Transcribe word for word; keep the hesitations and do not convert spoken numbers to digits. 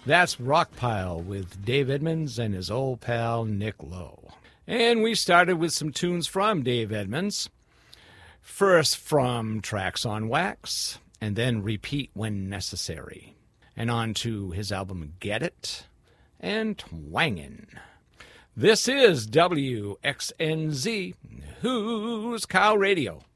That's Rockpile with Dave Edmunds and his old pal Nick Lowe. And we started with some tunes from Dave Edmunds. First from Tracks on Wax, and then Repeat When Necessary. And on to his album Get It and Twangin'. This is W X N Z, Who's Cow Radio.